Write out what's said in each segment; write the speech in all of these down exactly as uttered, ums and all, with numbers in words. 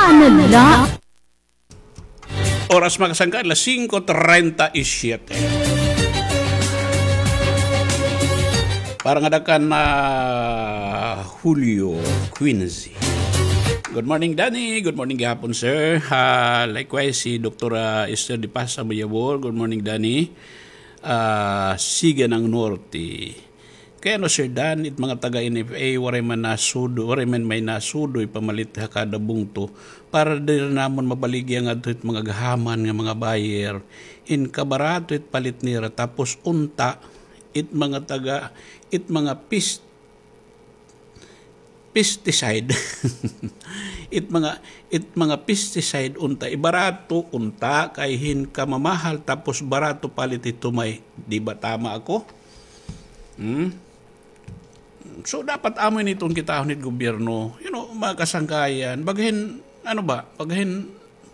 Manala. Oras mga kasangka, alas singko treinta y siete. Para ngadakan na uh, Julio Quincy. Good morning, Danny. Good morning, gahapon, sir. Uh, likewise, si Doctor Esther Di Paz Amayabor. Good morning, Danny. Uh, Siga ng Norte. Kaya no, Sir Dan, it mga taga-N F A, waray man nasudo, waray man may nasudo, ipamalit ha kada bungto, para din namon mabaligyan nga ito mga gahaman nga mga buyer, in kabarato it palit nira, tapos unta, it mga taga, it mga pis, pesticide, it mga, it mga pesticide unta, ibarato unta, kay hin ka mamahal, tapos barato palit ito may, di ba tama ako? Hmm? So, dapat amoy nitong kitahon nit gobyerno, you know, mga kasangkayan, bagahin, ano ba, bagahin,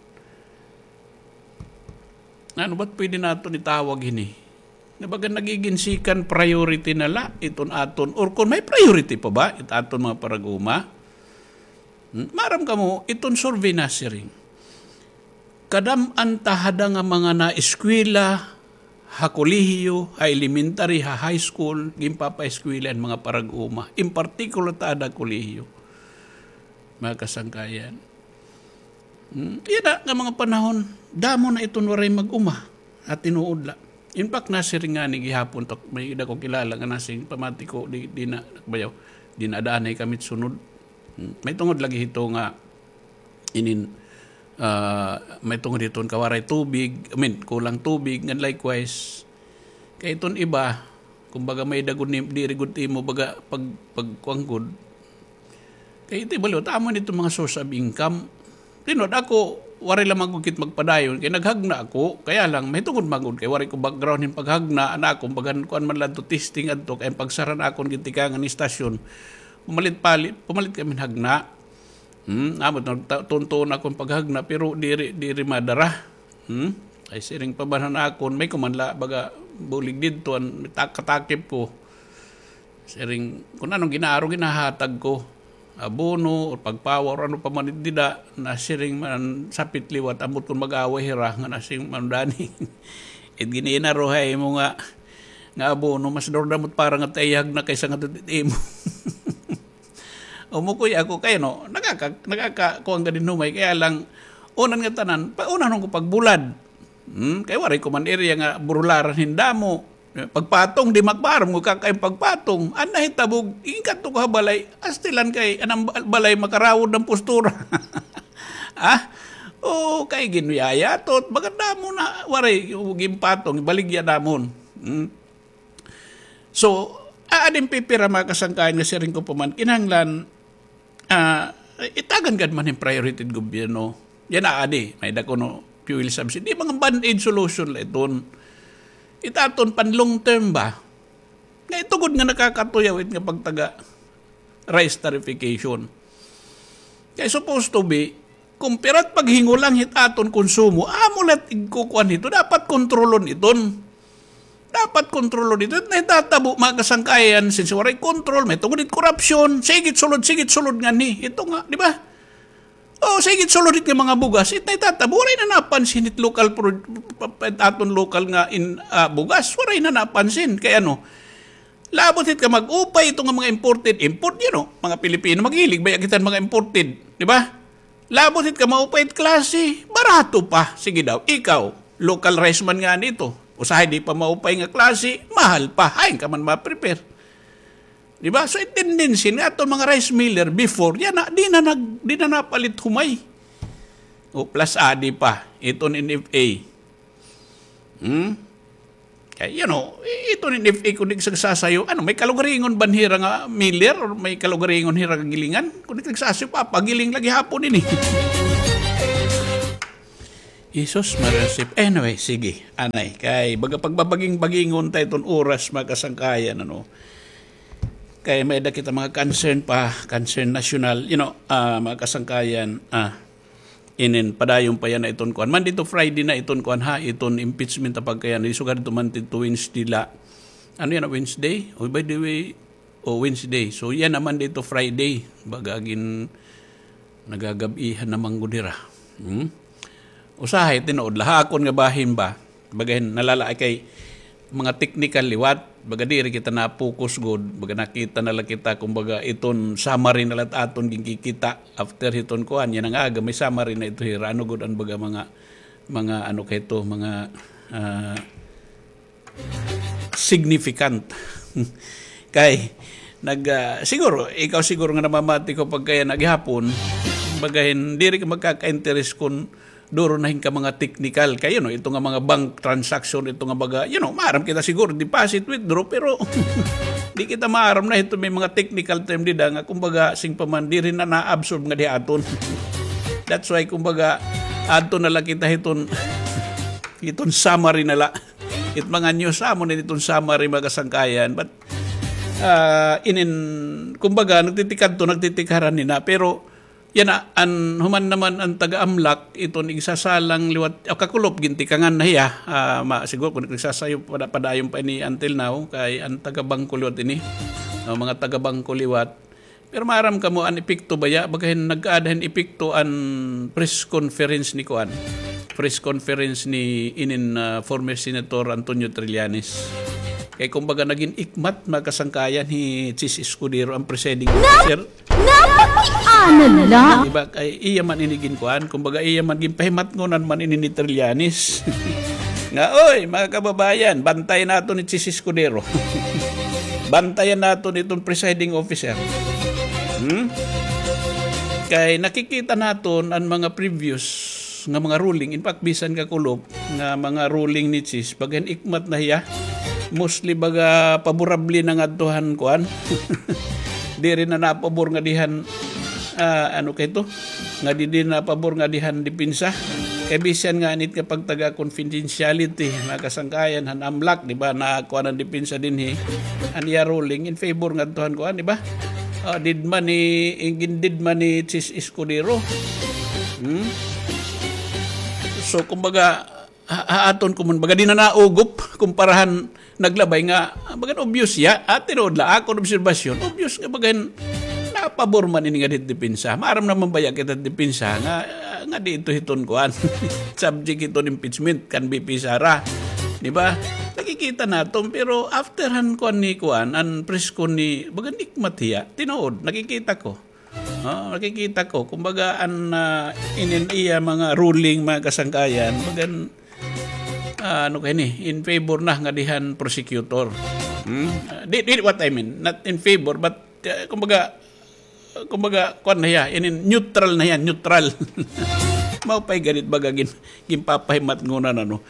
ano ba't pwede natin itawag ini? Na baga nagiginsikan priority na la, iton aton, or kung may priority pa ba, it aton mga paraguma, hmm? Maram ka mo, iton survey na siring. Kadam antahada nga mga na-eskwela, ha kolehiyo, ha elementary, ha high school, gimpapa-eskwela mga parag-uma. In particular, taada kolehiyo. Mga kasangkayan. Hmm, yan na, nga mga panahon, damo na ito waray mag-uma at tinuudla. In fact, nasiring nga ni gihapon, may ida ko kilala nga nasing pamatiko, di, di na, bayaw, di na daanay kamit sunod. Hmm, may tungod lagi ito nga, inin, Uh, may tungod dito kawaray tubig, I mean, kulang tubig, and likewise, kaya itong iba, kumbaga may dagon ni, di rigod mo, baga, pag, pagkuanggod, kaya ito ibalo, tama nito mga source of income. Tinod, ako, waray lang magkukit magpadayon, kaya naghagna ako, kaya lang, may tungod magod, kaya waray ko background yung paghagna, anak ko, bagan kuan man lang to testing adto, kaya pagsaran akong gitikangan ni stasyon, pumalit palit, pumalit kami hagna. Hmm, amot na tuntuon akong paghagna pero diri diri madara. Hmm? Ay siring pabanan akon may kumanla baga bulig didto an katakip ko. Siring kun anong ginaaro ginahatag ko. Abono o pagpower ano pa man dida na siring man sapit liwat amot kun mag-away hira nga nasing mandani. It gininaro hay mo nga nga abono mas dordamot para nga tayag na kaysa nga imo. Umukoy ako kayo no, nakaka, nakaka, kuwang ganin humay, kaya lang, unan nga tanan, pa, unan ko pagbulad. Hmm? Kaya waray ko man area nga burularan hindamo. Pagpatong, di magparam ko kakayong pagpatong. Anay tabog, ingkat to ka balay, astilan kay, anang balay makarawod ng postura. Ah? O, kay ginuyaya, tot, maganda mo na, waray, gimpatong, baligya namon. Hmm? So, aadim pipira mga kasangkain nga siring ko paman, kinahanglan, Uh, itagan gad man yung priority gobyerno. Yan na adi, may dako no fuel subsidy. Di mga band-aid solution la iton. Itaton pan long term ba? Nga itugod nga nakakatuyawit nga pagtaga rice tarification. Kaya supposed to be, kung pirat paghingo lang hitaton konsumo, amulat igkukuan ito, dapat kontrolon iton. Dapat kontrolo dito. Nahitatabo mga kasangkayan since waray control, may tungod corruption, sigit sulod, sigit sulod nga ni. Ito nga, di ba? O, sigit sulod it nga mga bugas, it nahitatabo. Waray na napansin it local, aton local nga in uh, bugas. Waray na napansin. Kaya ano, labot it ka mag-upay ito nga mga imported. Import yun o, mga Pilipino maghilig, bayak kita mga imported. Di ba? Labot it ka maupay it klase, barato pa. Sige daw, ikaw, local rice man nga nito. Usahay di pa maupay nga klase, mahal pa. Hain ka man ma-prepare. Diba? So, tendency nga ito mga rice miller before, yan na, di na, nag, di na napalit humay. O, plus adi pa. Ito N F A. Hmm? Kaya, you know, ito N F A kung di sagsasayo, ano, may kalugaringon banhira nga miller or may kalugaringon hira nga gilingan? Kung di sagsasayo pa, pagiling lagi hapon ini. Isos marasip. Anyway, sige, anay. Kay baga pagbabaging-bagingon tayo itong oras magkasangkayan, ano. Kaya may da kita mga concern pa, concern national, you know, uh, mga kasangkayan, ah, inin, padayon pa yan na itong kuan. Monday to Friday na itong kuan ha, itong impeachment na pagkayan. Isugar ito man to Wednesday la. Ano yan, Wednesday? O, by the way, o Wednesday. So, yan naman dito Friday. Bagagin, nagagabihan namang gudira. Hmm? Usahay, tinood, lahakon nga bahin ba? Bagahin, nalala kay mga technical liwat, baga diri kita na focus good, baga nakita nala kita, kumbaga iton summary na lat aton ginkikita after hiton kuan, yan ang aga, may summary na ito hira, ano good ang baga mga, mga ano kay ito, mga uh, significant. Kay, nag, uh, siguro, ikaw siguro nga namamati ko pag kaya naghapon, bagahin, diri ka magkaka-interest kung duro na ka mga technical kayo, no? Ito nga mga bank transaction, ito nga baga, you know, maaram kita siguro, deposit, withdraw, pero di kita maaram na ito, may mga technical term di da nga, kumbaga, sing paman, di rin na na-absorb nga di aton. That's why, kumbaga, ato na lang kita iton, iton summary na lang. It mga news sa mo na itong summary mga kasangkayan, but, uh, inin, kumbaga, nagtitikad to, nagtitikaran nina, pero, yan na, an, human naman ang taga-amlak, iton igsasalang liwat, o kakulop, gintikangan na hiya, uh, ma, siguro kung nagsasayo pada, padayon pa ini until now, kay ang taga-bangko liwat ini, uh, mga taga-bangko liwat, pero maram ka mo, an epikto baya, bagahin nag-aadahin epikto an press conference ni Kuan, press conference ni inin uh, former Senator Antonio Trillanes. Kaya kumbaga naging ikmat magkasangkayan ni Chis Escudero ang presiding officer. Napaki-ano lang. Diba? Kay iya man inigin kuan. Kumbaga iya man gimpahimat ngunan man ini ni Trillanes. Nga, oy, mga kababayan, bantayan nato ni Chis Escudero. Bantayan nato nitong presiding officer. Hmm? Kay nakikita naton ang mga previous nga mga ruling. In fact, bisan kakulop nga mga ruling ni Chis. Bagan ikmat na hiya. Mostly baga paborable na nga tuhan kuan. Di rin na napabor nga dihan uh, ano kay to nga di din napabor nga dihan dipinsa kay bisan nga nit kapag taga confidentiality makasangkayan han amlak di ba na kuan ang dipinsa dinhi aniya ruling in favor nga tuhan kuan di ba uh, did man ni ingin did man ni Chis Escudero. Hmm? So kumbaga haaton ko man baga di na naugop kumparahan naglabay nga bagan obvious ya at tinuod la ako obserbasyon obvious nga bagan napabor man ini nga dit depensa maaram naman baya kita depensa nga nga dito hiton kuan subject ito impeachment kan B P Sara di ba nakikita naton pero after han kuan ni kuan an press ko ni bagan ikmat hiya tinuod nakikita ko. Oh, nakikita ko kumbaga an uh, inin iya mga ruling mga kasangkayan bagan Uh, ano kayo ni, in favor na nga dihan prosecutor. Hmm? Uh, di, di, what I mean, not in favor, but uh, kumbaga, uh, kumbaga, kuan na yan, in, neutral na yan, neutral. Maupay ganit baga, gin, gimpapahimat ngunan, ano.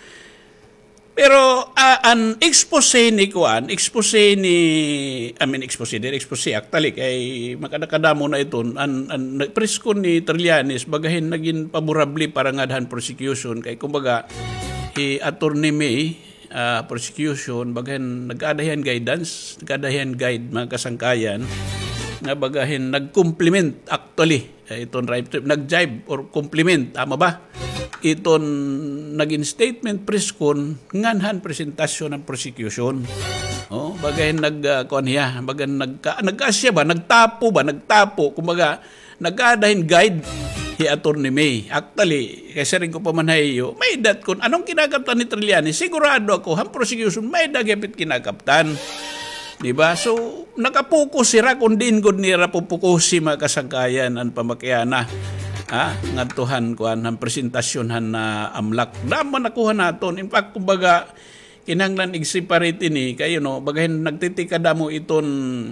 Pero, uh, an expose ni kuan, expose ni, I mean, expose, din, expose, actually, kay makadakadamo na ito, an, an, press ko ni Trillanes, bagahin naging favorably para nga dahan prosecution, kay kumbaga, i Attorney May uh, prosecution bagahin nag-adayan guidance nag-adayan guide mga kasangkayan nga bagahin nag-compliment actually uh, iton right nag-jibe or compliment tama ba iton naging statement press con nganhan presentasyon ng prosecution oh bagahin nag uh, kuan hiya bagahin nag nag-asya ba nagtapo ba nagtapo kumbaga nag-adayan guide si Attorney May. Actually, kasi rin ko pa man hayo, may dat kun anong kinakaptan ni Trillanes, sigurado ako, ang prosecution, may dagapit kinakaptan. Diba? So, nakapokus sira kung din good nira pupukusi mga kasangkayan ang pamakyana. Ha? Ngadtuhan ko ang presentasyon han na amlak. Daman nakuha naton. In fact, kumbaga, kinahanglan i-separate ini kayo no bagahin nagtitikada mo iton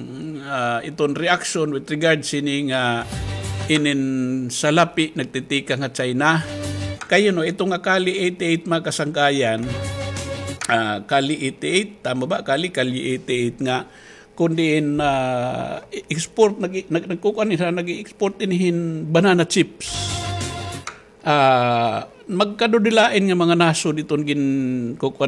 uh, iton reaction with regards sining uh, inin salapi nagtitika nga China kayo no ito nga Kali eighty-eight mga kasangkayan uh, Kali eighty-eight tama ba Kali Kali eighty-eight nga kundi in uh, export nag nagkukuan nila nag-export inihin banana chips uh, magkadudilain nga mga naso diton gin kukuan